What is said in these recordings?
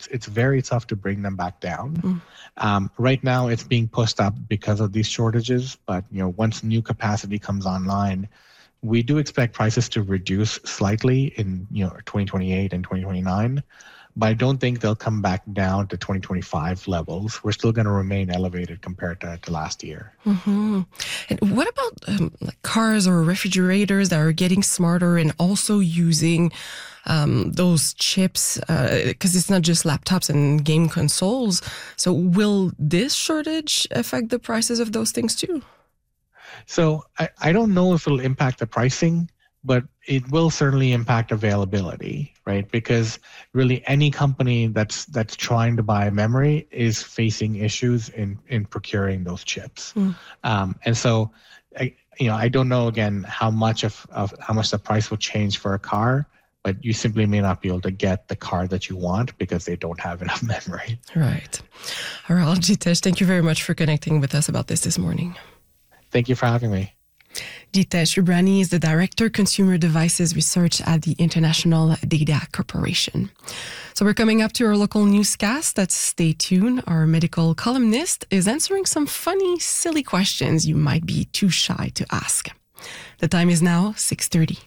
it's very tough to bring them back down. Right now, it's being pushed up because of these shortages. But once new capacity comes online, we do expect prices to reduce slightly in 2028 and 2029. But I don't think they'll come back down to 2025 levels. We're still going to remain elevated compared to last year. Mm-hmm. And what about cars or refrigerators that are getting smarter and also using those chips? Because it's not just laptops and game consoles. So will this shortage affect the prices of those things too? So I don't know if it'll impact the pricing, but it will certainly impact availability, right? Because really any company that's trying to buy memory is facing issues in procuring those chips. And so, I don't know, again, how much the price will change for a car, but you simply may not be able to get the car that you want because they don't have enough memory. Right. All right, Jitesh, thank you very much for connecting with us about this morning. Thank you for having me. Jitesh Ubrani is the Director, Consumer Devices Research at the International Data Corporation. So we're coming up to our local newscast. That's stay tuned. Our medical columnist is answering some funny, silly questions you might be too shy to ask. The time is now 6:30.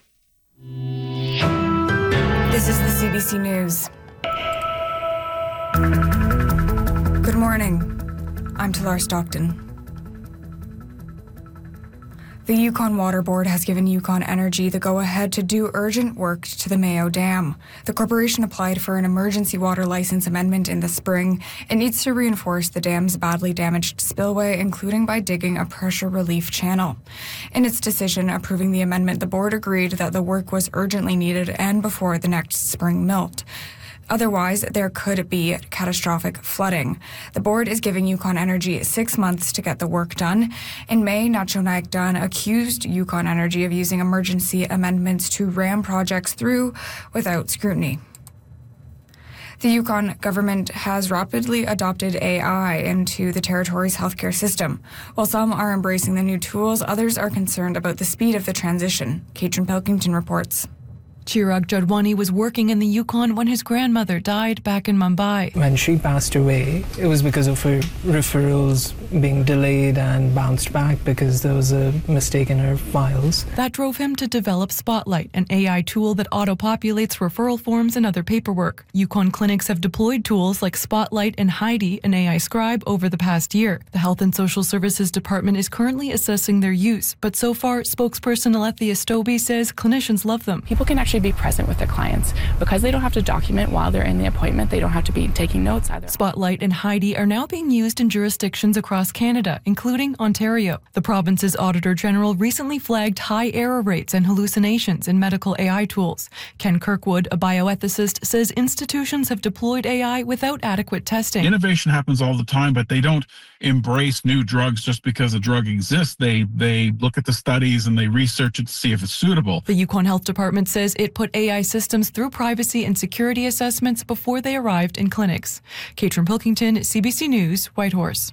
This is the CBC News. Good morning. I'm Talar Stockton. The Yukon Water Board has given Yukon Energy the go-ahead to do urgent work to the Mayo Dam. The corporation applied for an emergency water license amendment in the spring. It needs to reinforce the dam's badly damaged spillway, including by digging a pressure relief channel. In its decision approving the amendment, the board agreed that the work was urgently needed and before the next spring melt. Otherwise, there could be catastrophic flooding. The board is giving Yukon Energy 6 months to get the work done. In May, Nacho Naik Dun accused Yukon Energy of using emergency amendments to ram projects through without scrutiny. The Yukon government has rapidly adopted AI into the territory's healthcare system. While some are embracing the new tools, others are concerned about the speed of the transition. Katrin Pilkington reports. Chirag Jadwani was working in the Yukon when his grandmother died back in Mumbai. When she passed away, it was because of her referrals being delayed and bounced back because there was a mistake in her files. That drove him to develop Spotlight, an AI tool that auto-populates referral forms and other paperwork. Yukon clinics have deployed tools like Spotlight and Heidi, an AI scribe, over the past year. The Health and Social Services Department is currently assessing their use, but so far, spokesperson Alethea Stobie says clinicians love them. People can actually be present with their clients because they don't have to document while they're in the appointment. They don't have to be taking notes either. Spotlight and Heidi are now being used in jurisdictions across Canada, including Ontario. The province's Auditor General recently flagged high error rates and hallucinations in medical AI tools. Ken Kirkwood, a bioethicist, says institutions have deployed AI without adequate testing. Innovation happens all the time, but they don't embrace new drugs just because a drug exists. They look at the studies and they research it to see if it's suitable. The Yukon Health Department says it put AI systems through privacy and security assessments before they arrived in clinics. Katrin Pilkington, CBC News, Whitehorse.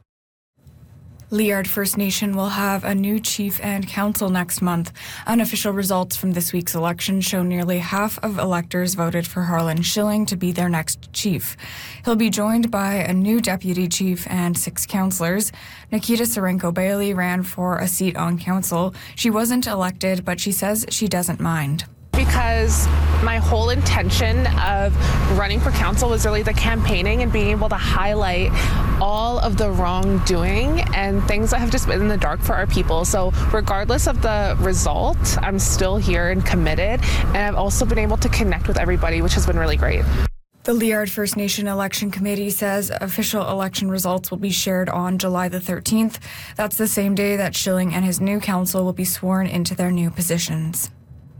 Liard First Nation will have a new chief and council next month. Unofficial results from this week's election show nearly half of electors voted for Harlan Schilling to be their next chief. He'll be joined by a new deputy chief and 6 councillors. Nikita Sarenko Bailey ran for a seat on council. She wasn't elected, but she says she doesn't mind. Because my whole intention of running for council was really the campaigning and being able to highlight all of the wrongdoing and things that have just been in the dark for our people. So regardless of the result, I'm still here and committed. And I've also been able to connect with everybody, which has been really great. The Liard First Nation Election Committee says official election results will be shared on July the 13th. That's the same day that Schilling and his new council will be sworn into their new positions.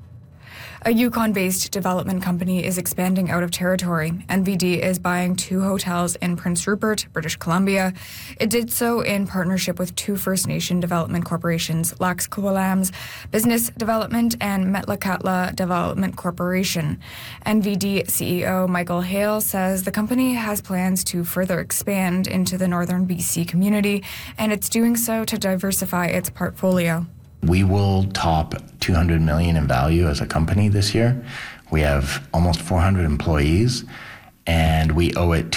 A Yukon-based development company is expanding out of territory. NVD is buying 2 hotels in Prince Rupert, British Columbia. It did so in partnership with 2 First Nation development corporations, Lax Kw'alaams Business Development and Metlakatla Development Corporation. NVD CEO Michael Hale says the company has plans to further expand into the northern BC community, and it's doing so to diversify its portfolio. We will top $200 million in value as a company this year. We have almost 400 employees, and we owe it